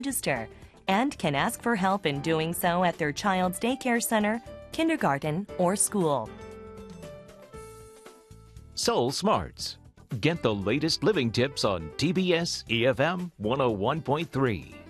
register and can ask for help in doing so at their child's daycare center, kindergarten, or school. Soul Smarts. Get the latest living tips on TBS EFM 101.3.